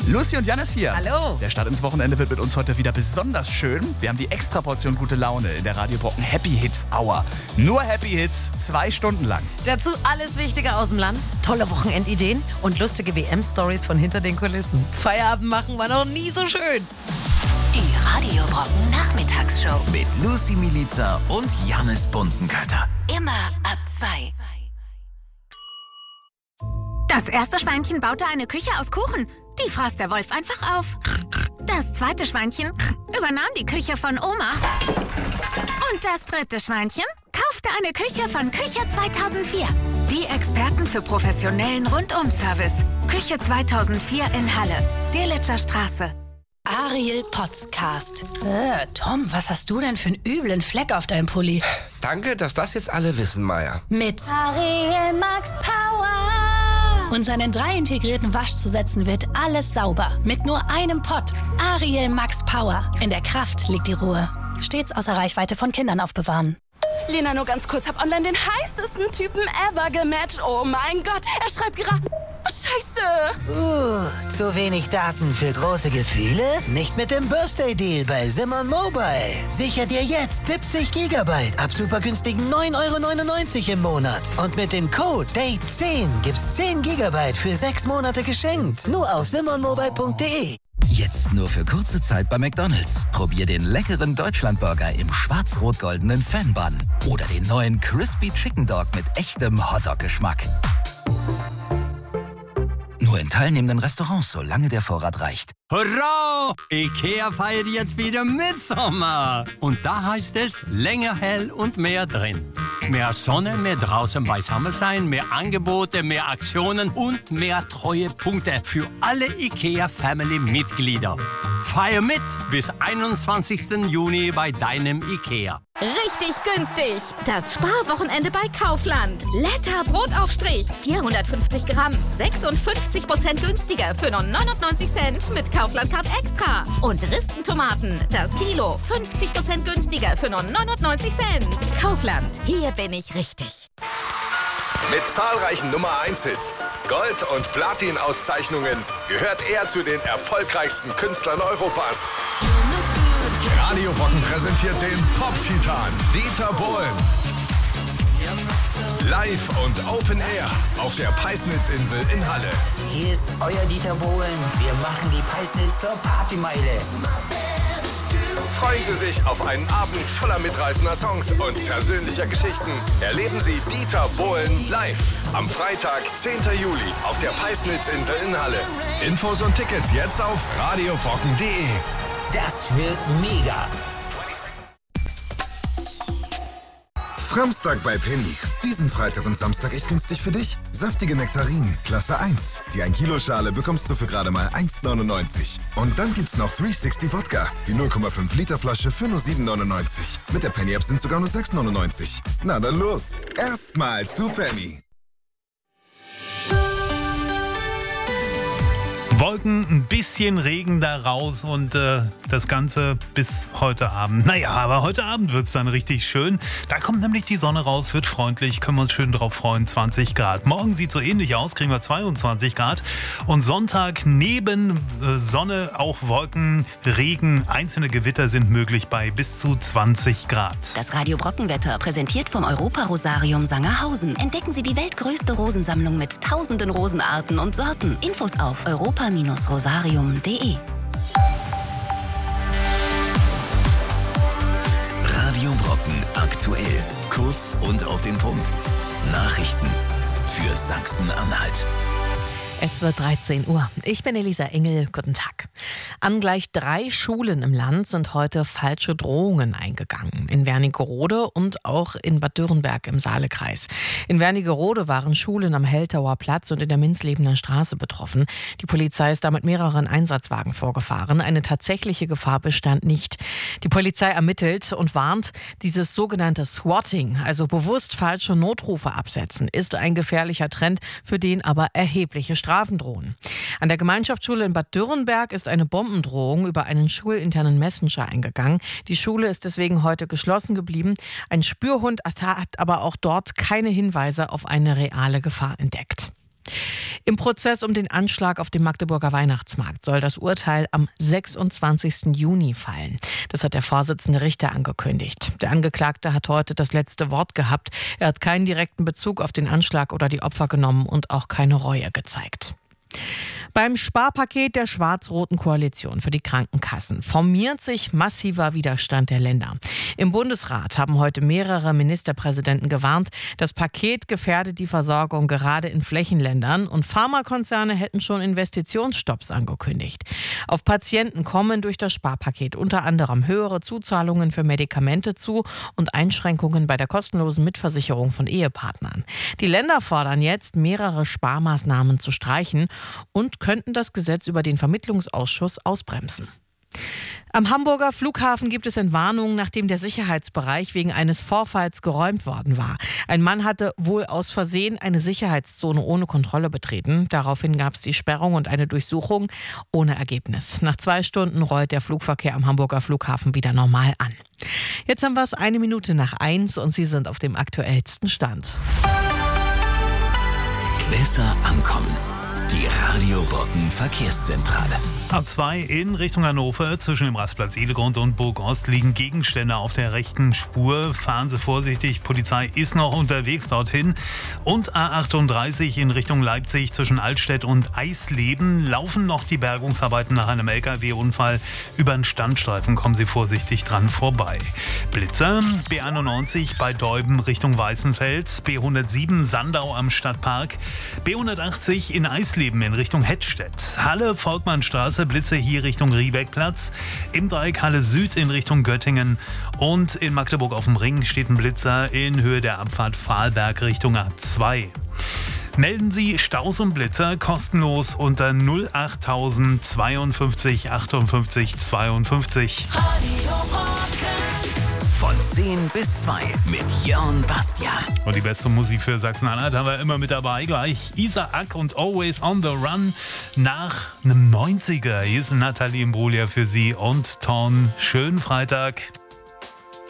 Lucy und Janis hier. Hallo. Der Start ins Wochenende wird mit uns heute wieder besonders schön. Wir haben die Extraportion gute Laune in der Radio Brocken Happy Hits Hour. Nur Happy Hits, 2 Stunden lang. Dazu alles Wichtige aus dem Land, tolle Wochenendideen und lustige WM-Stories von hinter den Kulissen. Feierabend machen war noch nie so schön. Die Radio Brocken Nachmittagsshow. Mit Lucy Milica und Janis Buntenkötter. Immer ab 2. Das erste Schweinchen baute eine Küche aus Kuchen. Die fraß der Wolf einfach auf. Das zweite Schweinchen übernahm die Küche von Oma. Und das dritte Schweinchen kaufte eine Küche von Küche 2004. Die Experten für professionellen Rundum-Service. Küche 2004 in Halle, Delitzscher Straße. Ariel Podcast. Tom, was hast du denn für einen üblen Fleck auf deinem Pulli? Danke, dass das jetzt alle wissen, Maya. Mit Ariel Max Power. und seinen 3 integrierten Waschzusätzen wird alles sauber. Mit nur einem Pott. Ariel Max Power. In der Kraft liegt die Ruhe. Stets außer Reichweite von Kindern aufbewahren. Lena, nur ganz kurz, hab online den heißesten Typen ever gematcht. Oh mein Gott, er schreibt gerade... Scheiße! Zu wenig Daten für große Gefühle? Nicht mit dem Birthday-Deal bei Simon Mobile. Sicher dir jetzt 70 GB ab super günstigen 9,99 € im Monat. Und mit dem Code DATE10 gibt's 10 GB für 6 Monate geschenkt. Nur auf simonmobile.de. Jetzt nur für kurze Zeit bei McDonald's. Probier den leckeren Deutschlandburger im schwarz-rot-goldenen Fan-Bun. Oder den neuen Crispy Chicken Dog mit echtem Hotdog-Geschmack. Nur in teilnehmenden Restaurants, solange der Vorrat reicht. Hurra! IKEA feiert jetzt wieder Mitsommer. Und da heißt es länger hell und mehr drin. Mehr Sonne, mehr draußen beisammen sein, mehr Angebote, mehr Aktionen und mehr Treuepunkte für alle IKEA-Family-Mitglieder. Feier mit bis 21. Juni bei deinem IKEA. Richtig günstig. Das Sparwochenende bei Kaufland. Letter Brotaufstrich. 450 Gramm. 56% günstiger für nur 99 Cent mit Kaufland Card Extra. Und Ristentomaten. Das Kilo. 50% günstiger für nur 99 Cent. Kaufland. Hier bin ich richtig. Mit zahlreichen Nummer-1-Hits, Gold- und Platin-Auszeichnungen gehört er zu den erfolgreichsten Künstlern Europas. Radio Brocken präsentiert den Pop-Titan Dieter Bohlen. Live und Open Air auf der Peisnitzinsel in Halle. Hier ist euer Dieter Bohlen. Wir machen die Peisnitz zur Partymeile. Freuen Sie sich auf einen Abend voller mitreißender Songs und persönlicher Geschichten. Erleben Sie Dieter Bohlen live am Freitag, 10. Juli auf der Peisnitzinsel in Halle. Infos und Tickets jetzt auf radiobrocken.de. Das wird mega. Framstag bei Penny. Diesen Freitag und Samstag echt günstig für dich. Saftige Nektarinen, Klasse 1. Die 1 Kilo Schale bekommst du für gerade mal 1,99. Und dann gibt's noch 360 Wodka. Die 0,5 Liter Flasche für nur 7,99. Mit der Penny App sind sogar nur 6,99. Na dann los. Erstmal zu Penny. Wolken, ein bisschen Regen da raus und das Ganze bis heute Abend. Naja, aber heute Abend wird es dann richtig schön. Da kommt nämlich die Sonne raus, wird freundlich, können wir uns schön drauf freuen, 20 Grad. Morgen sieht so ähnlich aus, kriegen wir 22 Grad. Und Sonntag neben Sonne auch Wolken, Regen, einzelne Gewitter sind möglich bei bis zu 20 Grad. Das Radio Brockenwetter präsentiert vom Europa-Rosarium Sangerhausen. Entdecken Sie die weltgrößte Rosensammlung mit tausenden Rosenarten und Sorten. Infos auf europa-rosarium.de. Radio Brocken aktuell. Kurz und auf den Punkt. Nachrichten für Sachsen-Anhalt. Es wird 13 Uhr. Ich bin Elisa Engel. Guten Tag. An gleich 3 Schulen im Land sind heute falsche Drohungen eingegangen. In Wernigerode und auch in Bad Dürrenberg im Saalekreis. In Wernigerode waren Schulen am Heltauer Platz und in der Minzlebener Straße betroffen. Die Polizei ist da mit mehreren Einsatzwagen vorgefahren. Eine tatsächliche Gefahr bestand nicht. Die Polizei ermittelt und warnt, dieses sogenannte Swatting, also bewusst falsche Notrufe absetzen, ist ein gefährlicher Trend, für den aber erhebliche Strafen drohen. An der Gemeinschaftsschule in Bad Dürrenberg ist eine Bombendrohung über einen schulinternen Messenger eingegangen. Die Schule ist deswegen heute geschlossen geblieben. Ein Spürhund hat aber auch dort keine Hinweise auf eine reale Gefahr entdeckt. Im Prozess um den Anschlag auf dem Magdeburger Weihnachtsmarkt soll das Urteil am 26. Juni fallen. Das hat der Vorsitzende Richter angekündigt. Der Angeklagte hat heute das letzte Wort gehabt. Er hat keinen direkten Bezug auf den Anschlag oder die Opfer genommen und auch keine Reue gezeigt. Beim Sparpaket der schwarz-roten Koalition für die Krankenkassen formiert sich massiver Widerstand der Länder. Im Bundesrat haben heute mehrere Ministerpräsidenten gewarnt, das Paket gefährde die Versorgung gerade in Flächenländern und Pharmakonzerne hätten schon Investitionsstopps angekündigt. Auf Patienten kommen durch das Sparpaket unter anderem höhere Zuzahlungen für Medikamente zu und Einschränkungen bei der kostenlosen Mitversicherung von Ehepartnern. Die Länder fordern jetzt, mehrere Sparmaßnahmen zu streichen und könnten das Gesetz über den Vermittlungsausschuss ausbremsen. Am Hamburger Flughafen gibt es Entwarnungen, nachdem der Sicherheitsbereich wegen eines Vorfalls geräumt worden war. Ein Mann hatte wohl aus Versehen eine Sicherheitszone ohne Kontrolle betreten. Daraufhin gab es die Sperrung und eine Durchsuchung ohne Ergebnis. Nach 2 Stunden rollt der Flugverkehr am Hamburger Flughafen wieder normal an. Jetzt haben wir es 1:01 und Sie sind auf dem aktuellsten Stand. Besser ankommen. Die Radio Brocken Verkehrszentrale. A2 in Richtung Hannover zwischen dem Rastplatz Ehlegrund und Burg Ost liegen Gegenstände auf der rechten Spur. Fahren Sie vorsichtig, Polizei ist noch unterwegs dorthin. Und A38 in Richtung Leipzig zwischen Altstedt und Eisleben laufen noch die Bergungsarbeiten nach einem LKW-Unfall. Über den Standstreifen kommen Sie vorsichtig dran vorbei. Blitzer, B91 bei Deuben Richtung Weißenfels, B107 Sandau am Stadtpark, B180 in Eisleben in Richtung Hettstedt, Halle-Volkmannstraße, Blitze hier Richtung Riebeckplatz, im Dreieck Halle Süd in Richtung Göttingen und in Magdeburg auf dem Ring steht ein Blitzer in Höhe der Abfahrt Fahlberg Richtung A2. Melden Sie Staus und Blitzer kostenlos unter 08000 52 58 52. Von 10 bis 2 mit Jörn Bastian. Und die beste Musik für Sachsen-Anhalt haben wir immer mit dabei. Gleich Isaac und Always on the Run nach einem 90er. Hier ist Nathalie Imbruglia für Sie und Ton. Schönen Freitag.